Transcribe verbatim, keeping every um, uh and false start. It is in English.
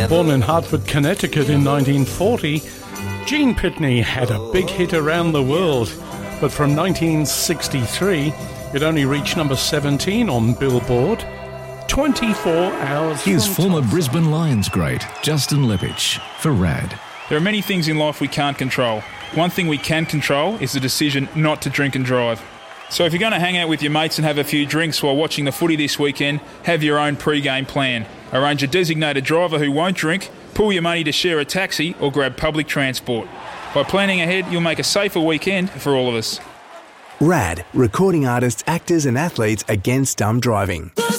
Born in Hartford, Connecticut in nineteen forty, Gene Pitney had a big hit around the world, but from nineteen sixty-three, it only reached number seventeen on Billboard. twenty-four hours. Here's former Tulsa. Brisbane Lions great Justin Lepich for RAD. There are many things in life we can't control. One thing we can control is the decision not to drink and drive. So if you're going to hang out with your mates and have a few drinks while watching the footy this weekend, have your own pre-game plan. Arrange a designated driver who won't drink, pool your money to share a taxi or grab public transport. By planning ahead, you'll make a safer weekend for all of us. RAD, recording artists, actors and athletes against dumb driving.